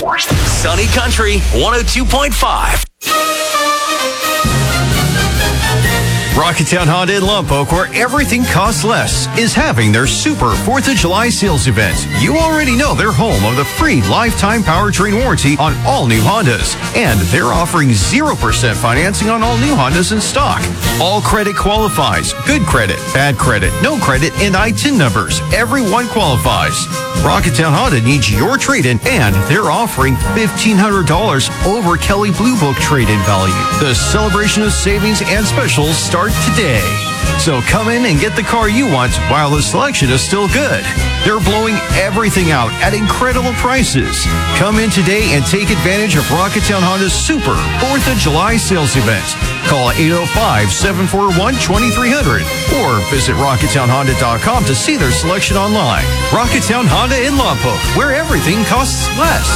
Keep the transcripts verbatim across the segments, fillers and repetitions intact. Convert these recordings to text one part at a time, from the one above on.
Sunny Country one oh two point five. Rocketown Honda in Lompoc, where everything costs less, is having their Super fourth of July sales event. You already know they're home of the free lifetime powertrain warranty on all new Hondas. And they're offering zero percent financing on all new Hondas in stock. All credit qualifies. Good credit, bad credit, no credit, and I T I N numbers. Everyone qualifies. Rocketown Honda needs your trade-in, and they're offering fifteen hundred dollars over Kelly Blue Book trade-in value. The celebration of savings and specials start today. So come in and get the car you want while the selection is still good. They're blowing everything out at incredible prices. Come in today and take advantage of Rocketown Honda's Super fourth of July sales event. Call eight oh five, seven four one, two three zero zero or visit rocketown honda dot com to see their selection online. Rocketown Honda in Lompoc, where everything costs less.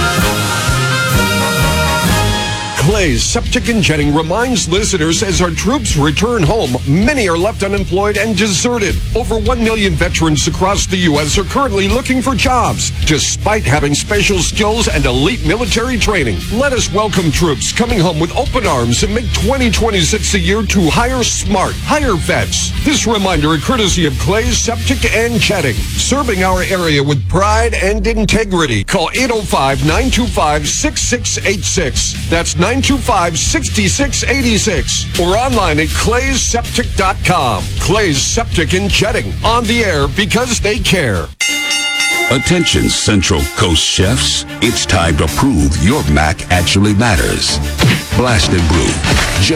Clay's Septic and Jetting reminds listeners as our troops return home, many are left unemployed and deserted. Over one million veterans across the U S are currently looking for jobs, despite having special skills and elite military training. Let us welcome troops coming home with open arms and make twenty twenty-six a year to hire smart, hire vets. This reminder, a courtesy of Clay's Septic and Jetting, serving our area with pride and integrity. Call eight oh five, nine two five, six six eight six. That's nine two five, six six eight six. Or online at clays septic dot com. Clay's Septic and Jetting, on the air because they care. Attention Central Coast chefs, it's time to prove your mac actually matters. Blasted Brew.